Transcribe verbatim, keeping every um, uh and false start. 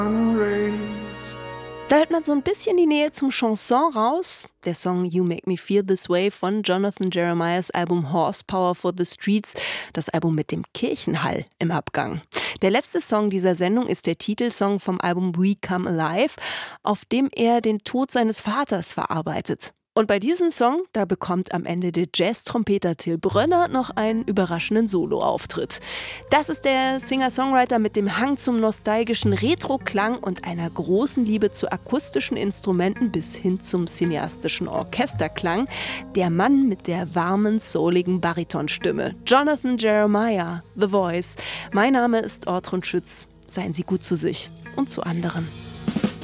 Da hört man so ein bisschen die Nähe zum Chanson raus. Der Song You Make Me Feel This Way von Jonathan Jeremiahs Album Horsepower for the Streets, das Album mit dem Kirchenhall im Abgang. Der letzte Song dieser Sendung ist der Titelsong vom Album We Come Alive, auf dem er den Tod seines Vaters verarbeitet. Und bei diesem Song, da bekommt am Ende der Jazz-Trompeter Till Brönner noch einen überraschenden Solo-Auftritt. Das ist der Singer-Songwriter mit dem Hang zum nostalgischen Retro-Klang und einer großen Liebe zu akustischen Instrumenten bis hin zum cineastischen Orchesterklang. Der Mann mit der warmen, souligen Baritonstimme. Jonathan Jeremiah, The Voice. Mein Name ist Ortrud Schütz. Seien Sie gut zu sich und zu anderen.